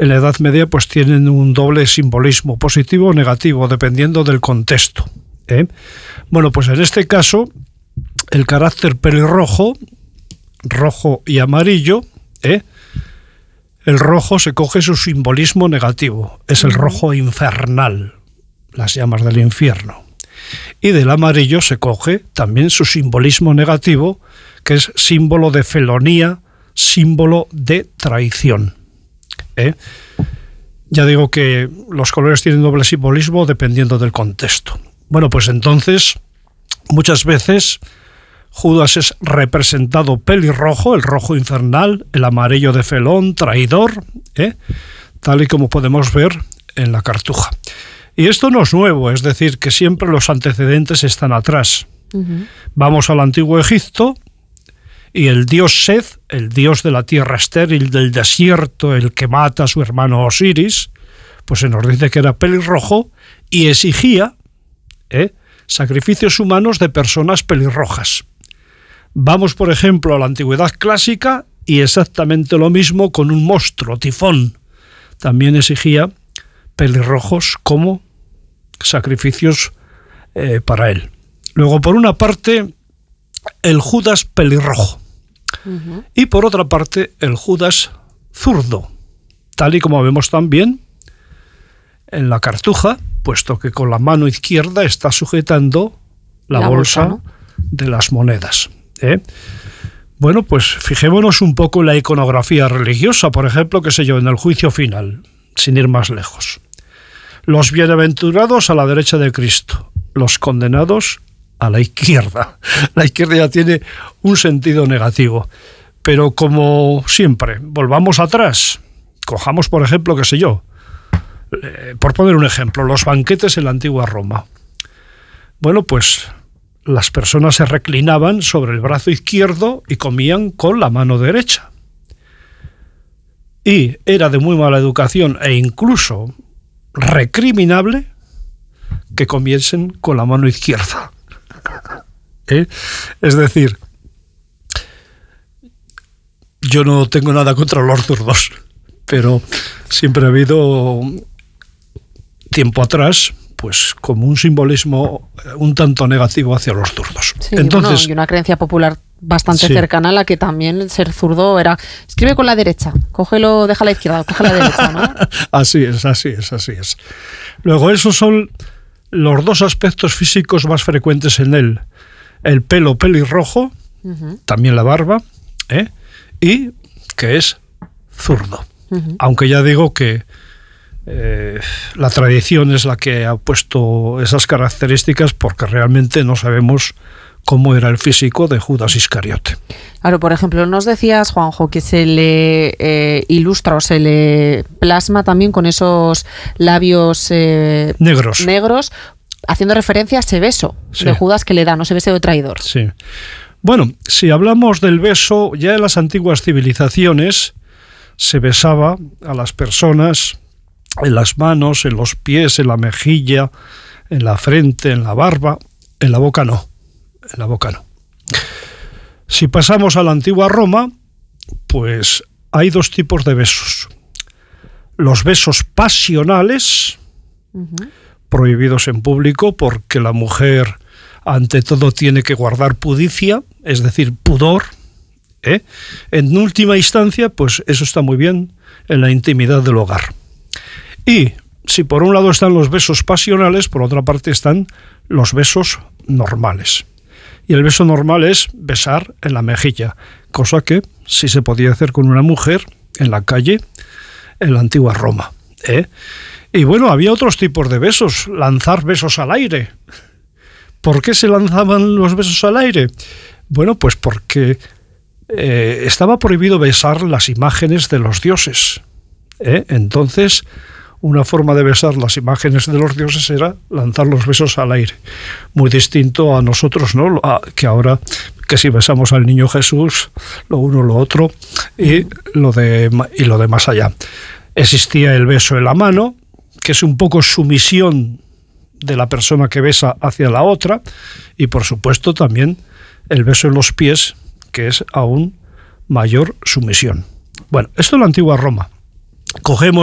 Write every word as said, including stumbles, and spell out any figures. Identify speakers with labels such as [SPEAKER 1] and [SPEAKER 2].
[SPEAKER 1] en la Edad Media pues tienen un doble simbolismo, positivo o negativo, dependiendo del contexto, ¿eh? Bueno, pues en este caso, el carácter pelirrojo, rojo y amarillo, ¿eh? El rojo se coge su simbolismo negativo, es el rojo infernal, las llamas del infierno. Y del amarillo se coge también su simbolismo negativo, que es símbolo de felonía, símbolo de traición, ¿eh? Ya digo que los colores tienen doble simbolismo dependiendo del contexto. Bueno, pues entonces, muchas veces Judas es representado pelirrojo, el rojo infernal, el amarillo de felón, traidor, ¿eh? Tal y como podemos ver en la Cartuja. Y esto no es nuevo, es decir, que siempre los antecedentes están atrás. Uh-huh. Vamos al antiguo Egipto y el dios Seth, el dios de la tierra estéril, del desierto, el que mata a su hermano Osiris, pues se nos dice que era pelirrojo y exigía ¿eh? sacrificios humanos de personas pelirrojas. Vamos, por ejemplo, a la antigüedad clásica y exactamente lo mismo con un monstruo, Tifón. También exigía pelirrojos como sacrificios eh, para él. Luego, por una parte, el Judas pelirrojo. Uh-huh. Y por otra parte, el Judas zurdo, tal y como vemos también en la Cartuja, puesto que con la mano izquierda está sujetando la, la bolsa, bolsa ¿no? de las monedas. ¿eh? Bueno, pues fijémonos un poco en la iconografía religiosa, por ejemplo, qué sé yo, en el juicio final, sin ir más lejos. Los bienaventurados a la derecha de Cristo, los condenados a la izquierda. La izquierda ya tiene un sentido negativo. Pero como siempre, volvamos atrás. Cojamos, por ejemplo, qué sé yo, eh, por poner un ejemplo, los banquetes en la antigua Roma. Bueno, pues las personas se reclinaban sobre el brazo izquierdo y comían con la mano derecha. Y era de muy mala educación e incluso recriminable que comiesen con la mano izquierda. ¿Eh? Es decir, yo no tengo nada contra los zurdos, pero siempre ha habido tiempo atrás pues como un simbolismo un tanto negativo hacia los zurdos.
[SPEAKER 2] Sí,
[SPEAKER 1] Entonces,
[SPEAKER 2] bueno, y una creencia popular bastante
[SPEAKER 1] sí.
[SPEAKER 2] cercana a la que también ser zurdo era escribe con la derecha, cógelo, deja la izquierda, coge la derecha, ¿no?
[SPEAKER 1] Así es, así es, así es. Luego, esos son los dos aspectos físicos más frecuentes en él. El pelo pelirrojo, uh-huh. también la barba, ¿eh? y que es zurdo. Uh-huh. Aunque ya digo que eh, la tradición es la que ha puesto esas características porque realmente no sabemos cómo era el físico de Judas Iscariote.
[SPEAKER 2] Claro, por ejemplo, nos decías, Juanjo, que se le eh, ilustra o se le plasma también con esos labios eh,
[SPEAKER 1] negros.
[SPEAKER 2] negros, haciendo referencia a ese beso sí. de Judas que le da, no ese beso de traidor.
[SPEAKER 1] Sí. Bueno, si hablamos del beso, ya en las antiguas civilizaciones se besaba a las personas en las manos, en los pies, en la mejilla, en la frente, en la barba, en la boca no. En la boca no. Si pasamos a la antigua Roma, pues hay dos tipos de besos. Los besos pasionales, uh-huh. prohibidos en público porque la mujer ante todo tiene que guardar pudicia, es decir, pudor. ¿eh? En última instancia, pues eso está muy bien en la intimidad del hogar. Y si por un lado están los besos pasionales, por otra parte están los besos normales. Y el beso normal es besar en la mejilla, cosa que sí se podía hacer con una mujer en la calle en la antigua Roma. ¿eh? Y bueno, había otros tipos de besos, lanzar besos al aire. ¿Por qué se lanzaban los besos al aire? Bueno, pues porque eh, estaba prohibido besar las imágenes de los dioses. ¿eh? Entonces, una forma de besar las imágenes de los dioses era lanzar los besos al aire. Muy distinto a nosotros, ¿no? A, que ahora, que si besamos al niño Jesús, lo uno, lo otro, y lo de, y lo de más allá. Existía el beso en la mano, que es un poco sumisión de la persona que besa hacia la otra, y por supuesto también el beso en los pies, que es aún mayor sumisión. Bueno, esto es la antigua Roma. Cogemos